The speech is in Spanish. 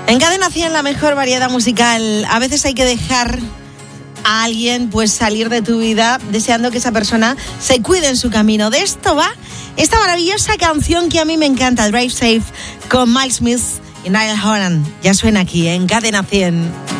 En Cadena 100, la mejor variedad musical. A veces hay que dejar a alguien pues salir de tu vida deseando que esa persona se cuide en su camino. De esto va esta maravillosa canción que a mí me encanta, Drive Safe, con Miles Smith y Niall Horan. Ya suena aquí en Cadena 100.